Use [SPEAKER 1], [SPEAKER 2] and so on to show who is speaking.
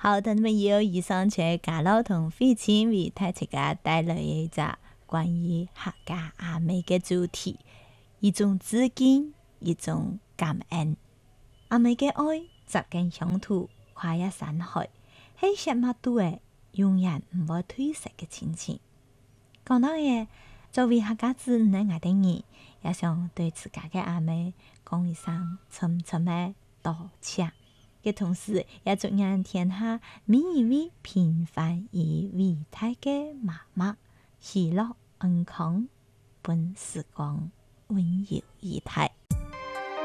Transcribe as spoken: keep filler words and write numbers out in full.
[SPEAKER 1] 好，等你們以後以上在家老同廢寢為大家帶來一隻關於客家阿妹嘅主題，一種致敬，一種感恩。阿妹嘅愛，扎根鄉土，跨越山海，係什麼都誒，永遠唔會褪色嘅親情。講到嘢，作為客家子女嘅人，也想對自家嘅阿妹講一聲深深嘅多謝。嘅同時，也祝願天下每一位平凡而偉大嘅媽媽，喜樂安康，本時光溫柔以待。